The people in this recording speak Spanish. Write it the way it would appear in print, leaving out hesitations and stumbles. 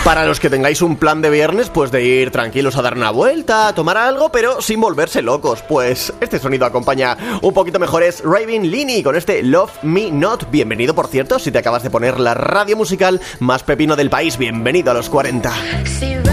Para los que tengáis un plan de viernes, pues de ir tranquilos a dar una vuelta, a tomar algo, pero sin volverse locos, pues este sonido acompaña un poquito mejor. Es Raven Lini con este Love Me Not. Bienvenido, por cierto, si te acabas de poner la radio musical más pepino del país. Bienvenido a los 40.